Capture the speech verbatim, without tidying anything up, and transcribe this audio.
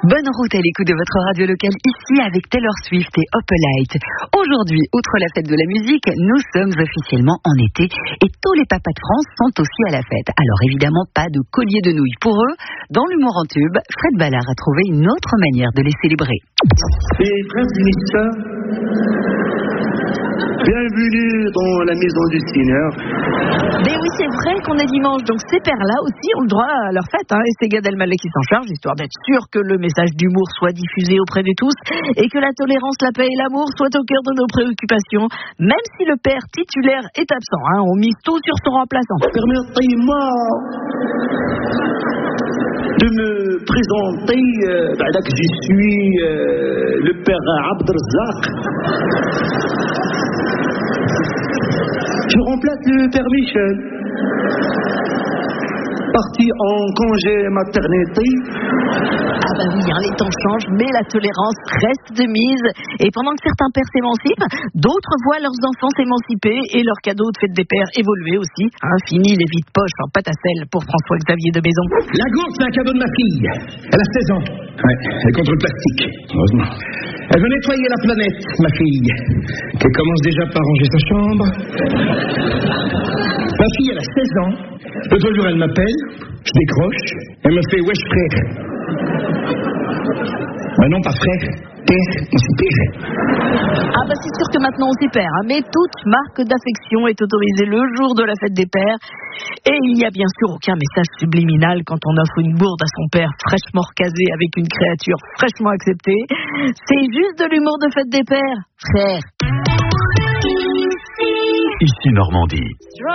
Bonne route à l'écoute de votre radio locale ici avec Taylor Swift et Opalite. Aujourd'hui, outre la fête de la musique, nous sommes officiellement en été et tous les papas de France sont aussi à la fête. Alors évidemment, pas de collier de nouilles pour eux. Dans l'humour en tube, Fred Ballard a trouvé une autre manière de les célébrer. Les frères ministres, bienvenue dans la maison du Seigneur. Mais oui, c'est vrai qu'on est dimanche, donc ces pères-là aussi ont le droit à leur fête, hein, et c'est Gad Elmaleh qui s'en charge, histoire d'être sûr que le message d'humour soit diffusé auprès de tous, et que la tolérance, la paix et l'amour soient au cœur de nos préoccupations, même si le père titulaire est absent, hein, on mise tout sur son remplaçant. Permettez-moi de me présenter, euh, bah là que je suis euh, le père Abdelrazak. Je remplace le père Michel, parti en congé maternité. Ah bah oui, hein, les temps changent, mais la tolérance reste de mise. Et pendant que certains pères s'émancipent, d'autres voient leurs enfants s'émanciper et leurs cadeaux de fête des pères évoluer aussi. Hein, fini les vides poches en pâte à sel pour François-Xavier de Maison. La gourde, c'est un cadeau de ma fille. Elle a seize ans. Ouais, elle est contre le plastique, heureusement. Elle veut nettoyer la planète, ma fille, qui commence déjà par ranger sa chambre. Ma fille, elle a seize ans. L'autre jour, elle m'appelle, je décroche, elle me fait « Wesh, frère ». Ben non, pas frère, père, on s'y perd. Ah bah c'est sûr que maintenant on s'y perd, hein, mais toute marque d'affection est autorisée le jour de la fête des pères. Et il n'y a bien sûr aucun message subliminal quand on offre une gourde à son père fraîchement recasé avec une créature fraîchement acceptée. C'est juste de l'humour de fête des pères, frère. Ici Normandie.